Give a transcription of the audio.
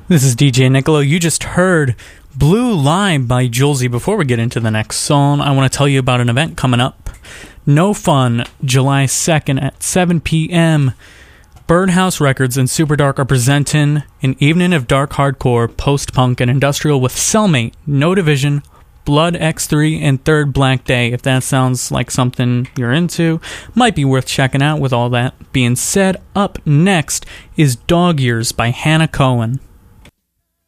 This is DJ Nicolo. You just heard Blue Lime by Julesy. Before we get into the next song, I want to tell you about an event coming up. No Fun, July 2nd at 7 p.m. Birdhouse Records and Super Dark are presenting an evening of dark hardcore, post-punk, and industrial with Cellmate, No Division, Blood X3, and Third Black Day. If that sounds like something you're into, might be worth checking out. With all that being said, up next is Dog Years by Hannah Cohen.